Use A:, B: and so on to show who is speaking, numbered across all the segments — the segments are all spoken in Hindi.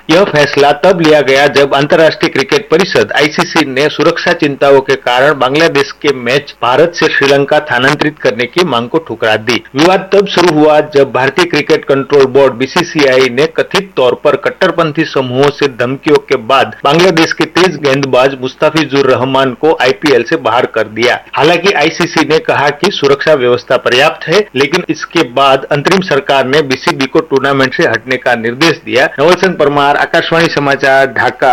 A: यह फैसला तब लिया गया जब अंतर्राष्ट्रीय क्रिकेट परिषद आईसीसी ने सुरक्षा चिंताओं के कारण बांग्लादेश के मैच भारत से श्रीलंका स्थानांतरित करने की मांग को ठुकरा दी। विवाद तब शुरू हुआ जब भारतीय क्रिकेट कंट्रोल बोर्ड बीसीसीआई ने कथित तौर पर कट्टरपंथी समूहों से धमकियों के बाद बांग्लादेश के तेज गेंदबाज मुस्ताफिजुर रहमान को आईपीएल से बाहर कर दिया। हालांकि आईसीसी ने कहा कि सुरक्षा व्यवस्था पर्याप्त है, लेकिन इसके बाद अंतरिम सरकार ने बीसीबी को टूर्नामेंट से हटने का निर्देश दिया। नवलचंद परमार, आकाशवाणी समाचार, ढाका।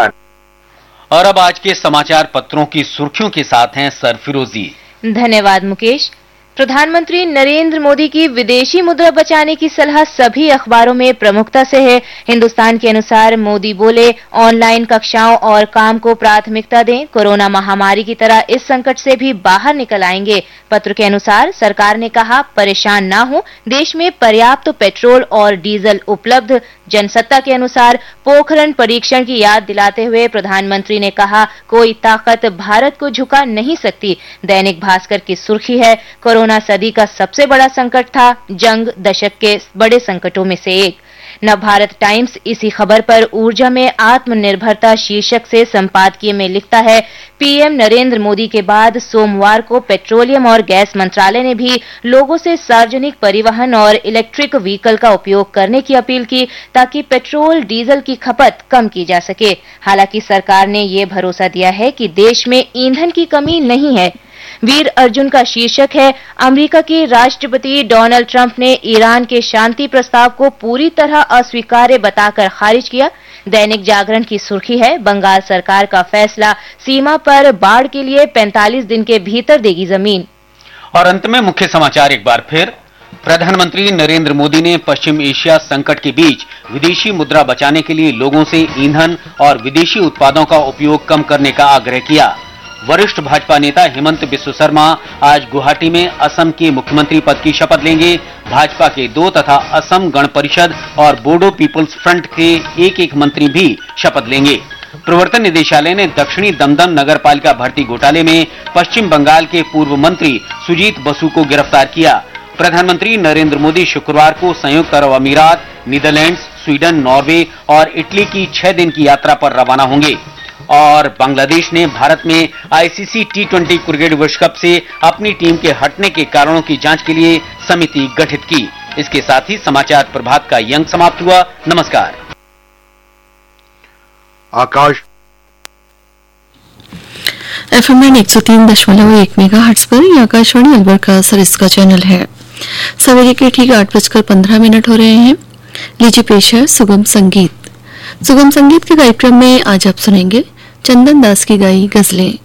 B: और अब आज के समाचार पत्रों की सुर्खियों के साथ हैं सरफिरोजी।
C: धन्यवाद मुकेश। प्रधानमंत्री नरेंद्र मोदी की विदेशी मुद्रा बचाने की सलाह सभी अखबारों में प्रमुखता से है। हिंदुस्तान के अनुसार मोदी बोले, ऑनलाइन कक्षाओं और काम को प्राथमिकता दें, कोरोना महामारी की तरह इस संकट से भी बाहर निकल आएंगे। पत्र के अनुसार सरकार ने कहा, परेशान ना हो, देश में पर्याप्त पेट्रोल और डीजल उपलब्ध। जनसत्ता के अनुसार पोखरण परीक्षण की याद दिलाते हुए प्रधानमंत्री ने कहा, कोई ताकत भारत को झुका नहीं सकती। दैनिक भास्कर की सुर्खी है, कोरोना सदी का सबसे बड़ा संकट था, जंग दशक के बड़े संकटों में से एक। नवभारत टाइम्स इसी खबर पर ऊर्जा में आत्मनिर्भरता शीर्षक से संपादकीय में लिखता है, पीएम नरेंद्र मोदी के बाद सोमवार को पेट्रोलियम और गैस मंत्रालय ने भी लोगों से सार्वजनिक परिवहन और इलेक्ट्रिक व्हीकल का उपयोग करने की अपील की, ताकि पेट्रोल डीजल की खपत कम की जा सके। हालांकि सरकार ने ये भरोसा दिया है कि देश में ईंधन की कमी नहीं है। वीर अर्जुन का शीर्षक है, अमेरिका के राष्ट्रपति डोनाल्ड ट्रंप ने ईरान के शांति प्रस्ताव को पूरी तरह अस्वीकार्य बताकर खारिज किया। दैनिक जागरण की सुर्खी है, बंगाल सरकार का फैसला, सीमा पर बाढ़ के लिए 45 दिन के भीतर देगी जमीन।
B: और अंत में मुख्य समाचार एक बार फिर। प्रधानमंत्री नरेंद्र मोदी ने पश्चिम एशिया संकट के बीच विदेशी मुद्रा बचाने के लिए लोगों से ईंधन और विदेशी उत्पादों का उपयोग कम करने का आग्रह किया। वरिष्ठ भाजपा नेता हेमंत बिस्व शर्मा आज गुवाहाटी में असम के मुख्यमंत्री पद की शपथ लेंगे। भाजपा के 2 तथा असम गण परिषद और बोडो पीपुल्स फ्रंट के एक मंत्री भी शपथ लेंगे। प्रवर्तन निदेशालय ने दक्षिणी दमदम नगर पालिका भर्ती घोटाले में पश्चिम बंगाल के पूर्व मंत्री सुजीत बसु को गिरफ्तार किया। प्रधानमंत्री नरेंद्र मोदी शुक्रवार को संयुक्त अरब अमीरात, नीदरलैंड्स, स्वीडन, नॉर्वे और इटली की 6 दिन की यात्रा पर रवाना होंगे। और बांग्लादेश ने भारत में आईसीसी टी20 क्रिकेट विश्व कप से अपनी टीम के हटने के कारणों की जांच के लिए समिति गठित की। इसके साथ ही समाचार प्रभात का ये अंक समाप्त हुआ। नमस्कार।
D: आकाश एफएम 103.1 मेगाहर्ट्ज पर ये आकाशवाणी अलवर का सरिस्का का चैनल है। सवेरे के ठीक 8:15 हो रहे हैं। लीजिए पेश है सुगम संगीत। सुगम संगीत के कार्यक्रम में आज आप सुनेंगे चंदन दास की गाई गजलें।